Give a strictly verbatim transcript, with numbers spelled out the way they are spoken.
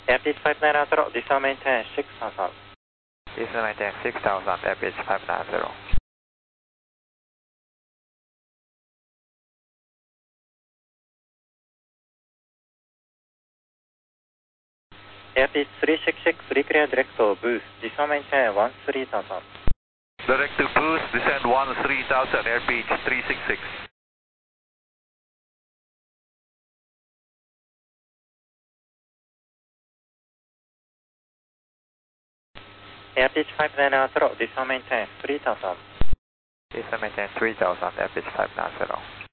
Airbus five nine zero, descent maintain six thousand. Descent maintain six thousand, Airbus five nine zero. Airbus three six six, free clear direct to booth, descent maintain one three thousand. Direct to booth, descend one three thousand, Airbus three six six. Airbus five nine zero, descent maintain three thousand. Descent maintain three thousand, Airbus five nine zero.